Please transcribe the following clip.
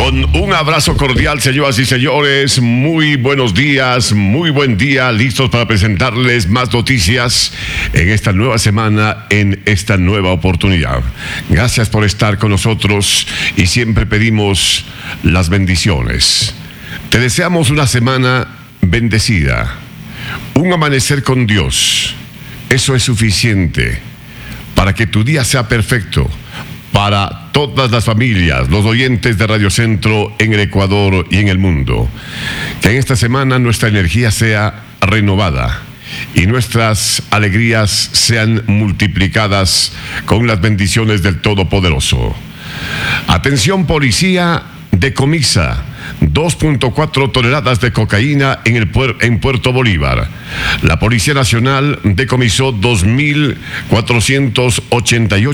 Con un abrazo cordial, señoras y señores, muy buenos días, muy buen día, listos para presentarles más noticias en esta nueva semana, en esta nueva oportunidad. Gracias por estar con nosotros y siempre pedimos las bendiciones. Te deseamos una semana bendecida, un amanecer con Dios. Eso es suficiente para que tu día sea perfecto. Para todas las familias, los oyentes de Radio Centro en el Ecuador y en el mundo. Que en esta semana nuestra energía sea renovada y nuestras alegrías sean multiplicadas con las bendiciones del Todopoderoso. Atención, policía decomisa 2.4 toneladas de cocaína en Puerto Bolívar. La Policía Nacional decomisó 2.488